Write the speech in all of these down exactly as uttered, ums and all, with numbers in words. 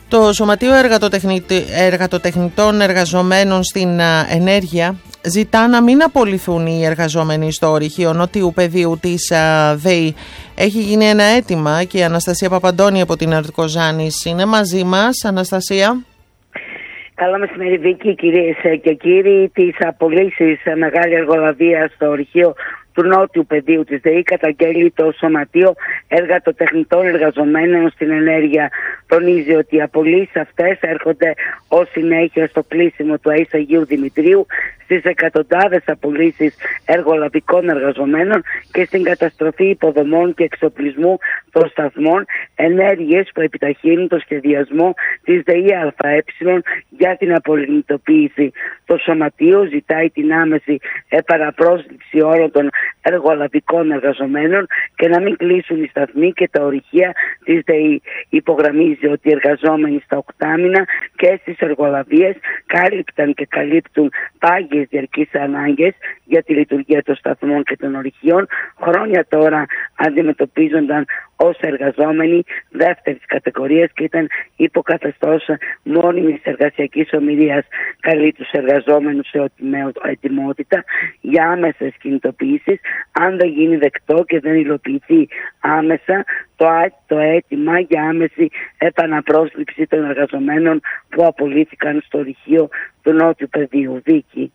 Το Σωματείο Εργατοτεχνητών Εργαζομένων στην Ενέργεια ζητά να μην απολυθούν οι εργαζόμενοι στο ορυχείο Νότιου Πεδίου της ΔΕΗ. Έχει γίνει ένα αίτημα και η Αναστασία Παπαντώνη από την Αρτικοζάνης είναι μαζί μας. Αναστασία. Καλό μεσημέρι, Βίκη, κυρίες και κύριοι. Τις απολύσεις μεγάλη εργολαβία στο ορυχείο του Νότιου Πεδίου της ΔΕΗ καταγγέλει το Σωματείο Εργατοτεχνητών Εργαζομένων στην Ενέργεια. Τονίζει ότι οι απολύσεις αυτές έρχονται ως συνέχεια στο κλείσιμο του ΑΕΣ Αγίου Δημητρίου, στις εκατοντάδες απολύσεις εργολαβικών εργαζομένων και στην καταστροφή υποδομών και εξοπλισμού των σταθμών, ενέργειες που επιταχύνουν το σχεδιασμό της ΔΕΗ ΑΕ για την απολυτοποίηση. Το Σωματείο ζητάει την άμεση επαναπρόσληψη όλων των εργολαβικών εργαζομένων και να μην κλείσουν οι σταθμοί και τα ορυχεία της ΔΕΗ. Υπογραμμίζει ότι οι εργαζόμενοι στα οκτάμινα και στις εργολαβίες κάλυπταν και καλύπτουν πάγιες διαρκείς ανάγκες για τη λειτουργία των σταθμών και των ορυχείων. Χρόνια τώρα αντιμετωπίζονταν ως εργαζόμενοι δεύτερης κατηγορίας και ήταν υποκαθεστώς μόνιμης εργασιακής ομιλίας. Καλεί τους εργαζόμενους σε ετοιμότητα για άμεσες κινητοποιήσεις αν δεν γίνει δεκτό και δεν υλοποιηθεί άμεσα το, το αίτημα για άμεση επαναπρόσληψη των εργαζομένων που απολύθηκαν στο ορυχείο του Νότιου Πεδίου. Βίκη.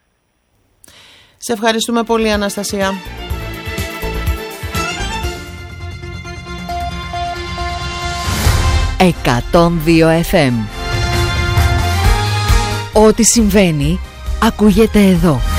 Σε ευχαριστούμε πολύ, Αναστασία. εκατόν δύο εφ εμ. Ό,τι συμβαίνει ακούγεται εδώ.